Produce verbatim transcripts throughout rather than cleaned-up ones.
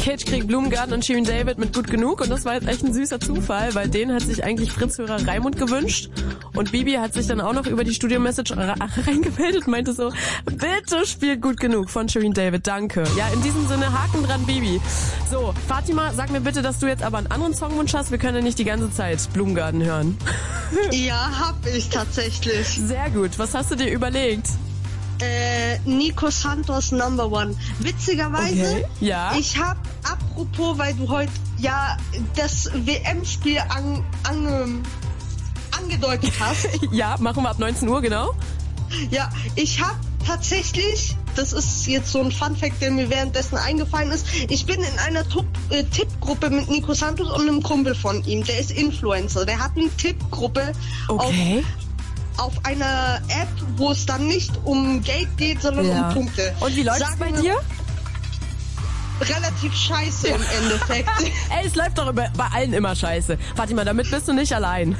Cage kriegt Blumengarten und Shirin David mit Gut Genug. Und das war jetzt echt ein süßer Zufall, weil den hat sich eigentlich Fritz-Hörer Raimund gewünscht. Und Bibi hat sich dann auch noch über die Studio-Message reingemeldet und meinte so, bitte spielt Gut Genug von Shirin David, danke. Ja, in diesem Sinne, Haken dran, Bibi. So, Fatima, sag mir bitte, dass du jetzt aber einen anderen Songwunsch hast. Wir können ja nicht die ganze Zeit Blumengarten hören. Ja, hab ich tatsächlich. Sehr gut. Was hast du dir überlegt? Äh, Nico Santos Number One. Witzigerweise, Okay, ja. ich hab, apropos, weil du heute ja das W M-Spiel an, an, angedeutet hast. Ja, machen wir ab neunzehn Uhr, genau. Ja, ich hab tatsächlich, das ist jetzt so ein Funfact, der mir währenddessen eingefallen ist, ich bin in einer Tup- äh, Tippgruppe mit Nico Santos und einem Kumpel von ihm, der ist Influencer, der hat eine Tippgruppe Okay. auf, auf einer App, wo es dann nicht um Geld geht, sondern Ja. um Punkte. Und wie läuft's Sagen bei wir, dir? Relativ scheiße im Endeffekt. Ey, es läuft doch über, bei allen immer scheiße. Fatima, damit bist du nicht allein.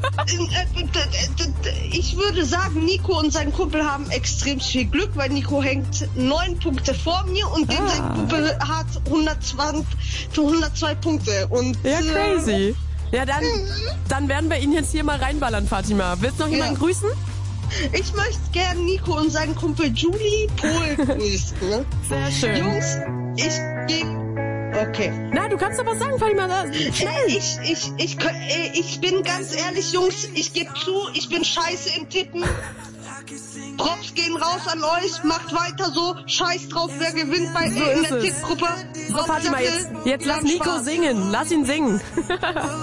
Ich würde sagen, Nico und sein Kumpel haben extrem viel Glück, weil Nico hängt neun Punkte vor mir und ah. sein Kumpel hat hundertzwanzig, hundertzwei Punkte. Und, ja, crazy. Ja, dann, dann werden wir ihn jetzt hier mal reinballern, Fatima. Willst du noch jemanden ja. grüßen? Ich möchte gern Nico und seinen Kumpel Julie Pohl grüßen. Ne? Sehr schön. Jungs, ich gebe... Okay. Na, du kannst doch was sagen, Fatima. Schnell. Ich, ich, ich, ich, ich bin ganz ehrlich, Jungs, ich gebe zu, ich bin scheiße im Tippen. Props gehen raus an euch, macht weiter so, scheiß drauf, wer gewinnt bei so in der es. Tippgruppe. So, Fatima, jetzt, jetzt lass Nico Spaß. singen. Lass ihn singen.